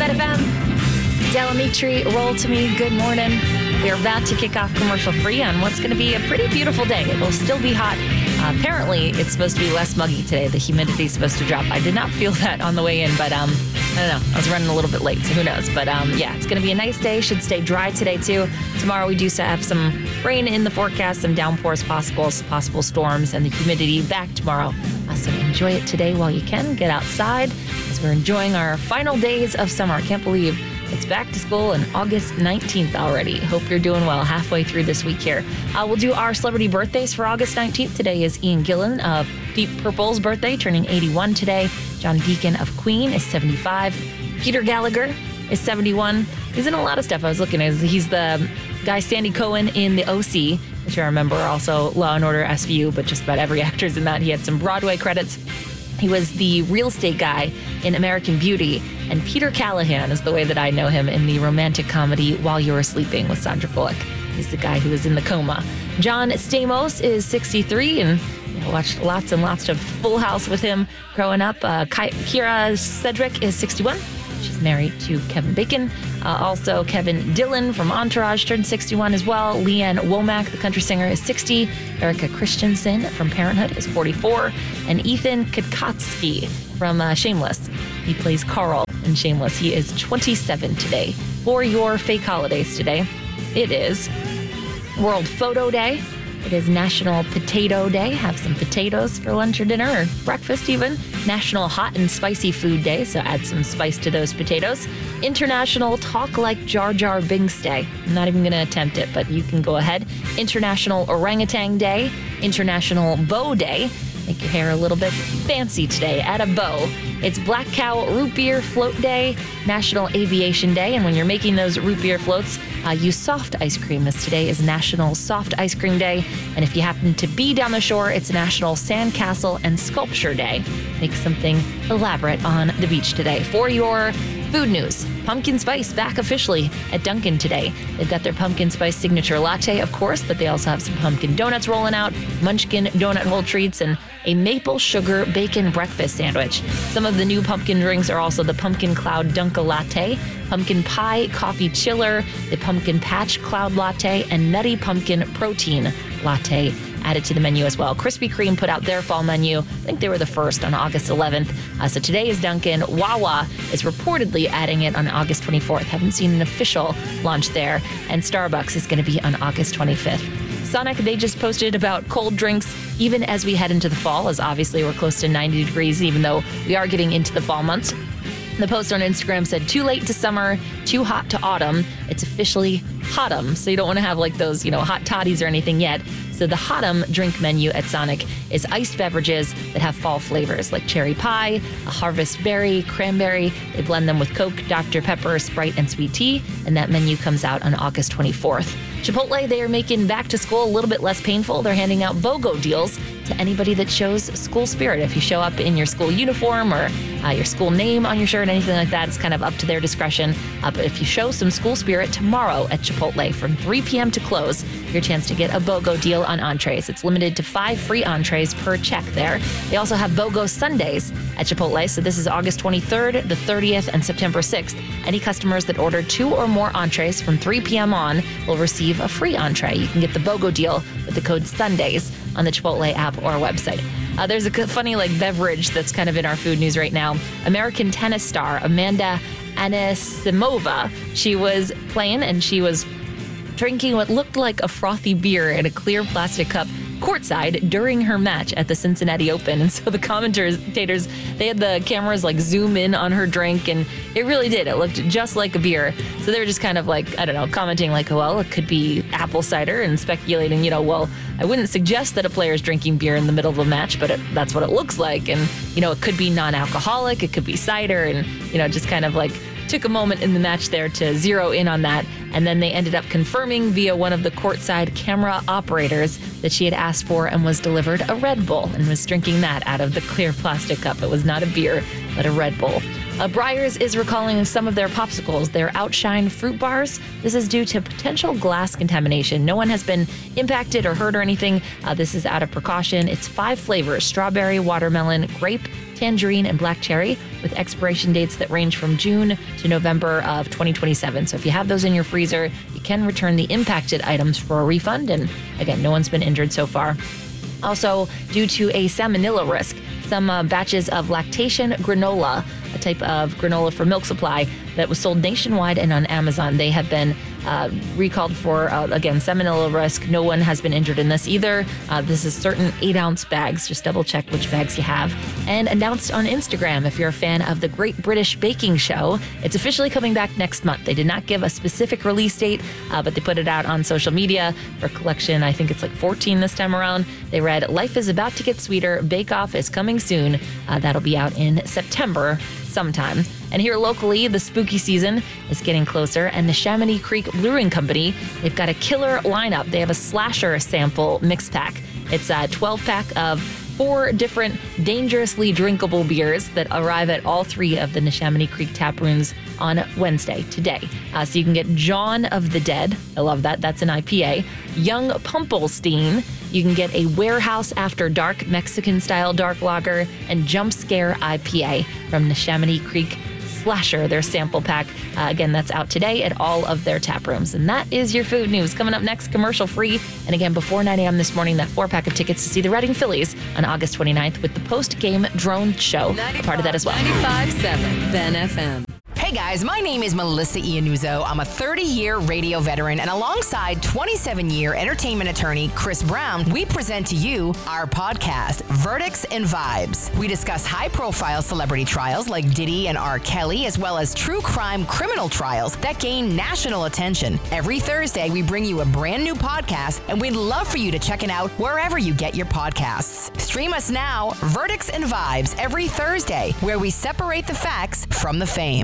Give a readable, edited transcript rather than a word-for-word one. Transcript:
Met FM. Delamitri, roll to me. Good morning. We are about to kick off commercial free on what's going to be a pretty beautiful day. It will still be hot. Apparently, it's supposed to be less muggy today. The humidity is supposed to drop. I did not feel that on the way in, but I don't know. I was running a little bit late, so who knows? But yeah, it's going to be a nice day. Should stay dry today, too. Tomorrow, we do have some rain in the forecast, some downpours possible storms, and the humidity back tomorrow. So enjoy it today while you can. Get outside as we're enjoying our final days of summer. I can't believe it's back to school on August 19th already. Hope you're doing well halfway through this week here. We'll do our celebrity birthdays for August 19th. Today is Ian Gillan of Deep Purple's birthday, turning 81 today. John Deacon of Queen is 75. Peter Gallagher is 71. He's in a lot of stuff I was looking at. He's the guy Sandy Cohen in The O.C., which I remember, also Law & Order SVU, but just about every actor's in that. He had some Broadway credits. He was the real estate guy in American Beauty, and Peter Callahan is the way that I know him in the romantic comedy While You Were Sleeping with Sandra Bullock. He's the guy who was in the coma. John Stamos is 63, and watched lots and lots of Full House with him growing up. Kira Cedric is 61. She's married to Kevin Bacon. Also, Kevin Dillon from Entourage turned 61 as well. Leanne Womack, the country singer, is 60. Erica Christensen from Parenthood is 44. And Ethan Kutkotsky from Shameless. He plays Carl in Shameless. He is 27 today. For your fake holidays today, it is World Photo Day. It is National Potato Day. Have some potatoes for lunch or dinner or breakfast even. National Hot and Spicy Food Day, so add some spice to those potatoes. International Talk Like Jar Jar Binks Day. I'm not even going to attempt it, but you can go ahead. International Orangutan Day. International Bow Day. Make your hair a little bit fancy today. Add a bow. It's Black Cow Root Beer Float Day, National Aviation Day, and when you're making those root beer floats, use soft ice cream, as today is National Soft Ice Cream Day. And if you happen to be down the shore, it's National Sandcastle and Sculpture Day. Make something elaborate on the beach today. For your food news, pumpkin spice back officially at Dunkin' today. They've got their pumpkin spice signature latte, of course, but they also have some pumpkin donuts rolling out, Munchkin donut hole treats, and a maple sugar bacon breakfast sandwich. Some of the new pumpkin drinks are also the Pumpkin Cloud Dunka Latte, Pumpkin Pie Coffee Chiller, the Pumpkin Patch Cloud Latte, and Nutty Pumpkin Protein Latte added to the menu as well. Krispy Kreme put out their fall menu. I think they were the first on August 11th. So today is Dunkin'. Wawa is reportedly adding it on August 24th. Haven't seen an official launch there. And Starbucks is going to be on August 25th. Sonic, they just posted about cold drinks even as we head into the fall, as obviously we're close to 90 degrees, even though we are getting into the fall months. The post on Instagram said, too late to summer, too hot to autumn. It's officially Hotum. So you don't want to have like those, hot toddies or anything yet. So the Hotum drink menu at Sonic is iced beverages that have fall flavors like cherry pie, a harvest berry, cranberry. They blend them with Coke, Dr. Pepper, Sprite, and sweet tea. And that menu comes out on August 24th. Chipotle, they are making back to school a little bit less painful. They're handing out BOGO deals to anybody that shows school spirit. If you show up in your school uniform or your school name on your shirt, anything like that, it's kind of up to their discretion. But if you show some school spirit tomorrow at Chipotle from 3 p.m. to close, your chance to get a BOGO deal on entrees. It's limited to 5 free entrees per check there. They also have BOGO Sundays at Chipotle. So this is August 23rd, the 30th, and September 6th. Any customers that order 2 or more entrees from 3 p.m. on will receive a free entree. You can get the BOGO deal with the code Sundays on the Chipotle app or website. There's a funny beverage that's kind of in our food news right now. American tennis star Amanda Anisimova. She was playing and she was drinking what looked like a frothy beer in a clear plastic cup courtside during her match at the Cincinnati Open. And so the commentators, they had the cameras zoom in on her drink, and it really did. It looked just like a beer. So they were just kind of commenting well, it could be apple cider, and speculating, well, I wouldn't suggest that a player's drinking beer in the middle of a match, but that's what it looks like. And, it could be non-alcoholic, it could be cider, and, just kind of took a moment in the match there to zero in on that. And then they ended up confirming via one of the courtside camera operators that she had asked for and was delivered a Red Bull and was drinking that out of the clear plastic cup. It was not a beer, but a Red Bull. Breyers is recalling some of their popsicles, their Outshine fruit bars. This is due to potential glass contamination. No one has been impacted or hurt or anything. This is out of precaution. It's 5 flavors: strawberry, watermelon, grape, tangerine, and black cherry, with expiration dates that range from June to November of 2027. So if you have those in your freezer, you can return the impacted items for a refund. And again, no one's been injured so far. Also, due to a salmonella risk, some batches of lactation granola, a type of granola for milk supply that was sold nationwide and on Amazon, they have been recalled for, again, salmonella risk. No one has been injured in this either. This is certain 8-ounce bags. Just double check which bags you have. And announced on Instagram, if you're a fan of the Great British Baking Show, it's officially coming back next month. They did not give a specific release date, but they put it out on social media for collection. I think it's like 14 this time around. They read, "Life is about to get sweeter. Bake Off is coming soon." That'll be out in September sometime. And here locally, the spooky season is getting closer, and the Neshaminy Creek Brewing Company, they've got a killer lineup. They have a slasher sample mix pack. It's a 12-pack of 4 different dangerously drinkable beers that arrive at all 3 of the Neshaminy Creek tap rooms on Wednesday, today. So you can get John of the Dead. I love that. That's an IPA. Young Pumplestein. You can get a Warehouse After Dark Mexican-style dark lager, and Jump Scare IPA from Neshaminy Creek Slasher, their sample pack. Again, that's out today at all of their tap rooms. And that is your food news. Coming up next, commercial free. And again, before 9 a.m. this morning, that 4-pack of tickets to see the Reading Phillies on August 29th with the post-game drone show. A part of that as well. 95.7 Ben FM. Hey guys, my name is Melissa Iannuzzo. I'm a 30-year radio veteran, and alongside 27-year entertainment attorney Chris Brown, we present to you our podcast, Verdicts and Vibes. We discuss high-profile celebrity trials like Diddy and R. Kelly, as well as true crime criminal trials that gain national attention. Every Thursday, we bring you a brand new podcast, and we'd love for you to check it out wherever you get your podcasts. Stream us now, Verdicts and Vibes, every Thursday, where we separate the facts from the fame.